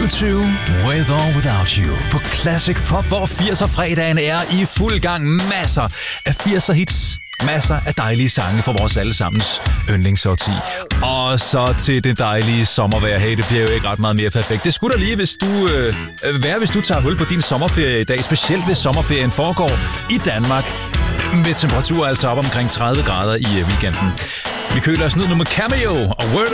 U2, With or Without You, på Classic Pop, hvor 80'er-fredagen er i fuld gang. Masser af 80'er-hits, masser af dejlige sange for vores allesammens yndlingssorti. Og så til det dejlige sommervejr. Hey, det bliver jo ikke ret meget mere perfekt. Det skulle da lige, hvis du tager hul på din sommerferie i dag, specielt hvis sommerferien foregår i Danmark, med temperaturer altså op omkring 30 grader i weekenden. Vi køler os ned nu med Cameo og Word